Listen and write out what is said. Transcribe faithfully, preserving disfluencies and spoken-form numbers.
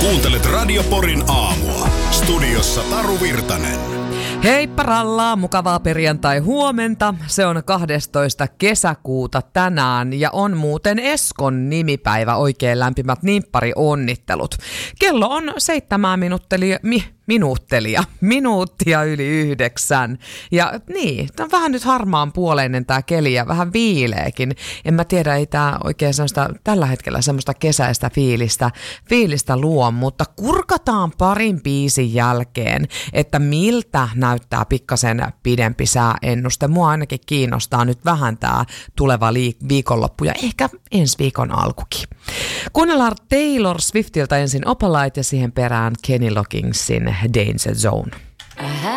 Kuuntelet Radio Porin aamua. Studiossa Taru Virtanen. Heippa rallaa, mukavaa perjantai huomenta. Se on kahdestoista kesäkuuta tänään ja on muuten Eskon nimipäivä. Oikein lämpimät nimppari-onnittelut. Kello on seitsemän minuuttelia, mi, minuuttelia, minuuttia yli yhdeksän. Ja niin, tämä on vähän nyt harmaan puoleinen tämä keli ja vähän viileekin. En mä tiedä, ei tämä oikein semmoista, tällä hetkellä semmoista kesäistä fiilistä, fiilistä luo, mutta kurkataan parin biisin jälkeen, että miltä näyttää pikkasen pidempi sääennuste. Mua ainakin kiinnostaa nyt vähän tämä tuleva liik- viikonloppu ja ehkä ensi viikon alkukin. Kuunnellaan Taylor Swiftiltä ensin Opalite ja siihen perään Kenny Loggingsin Danger Zone.